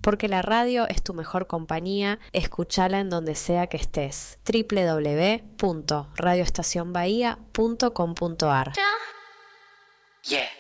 porque la radio es tu mejor compañía. Escúchala en donde sea que estés. www.radioestacionbahía.com.ar. Yeah.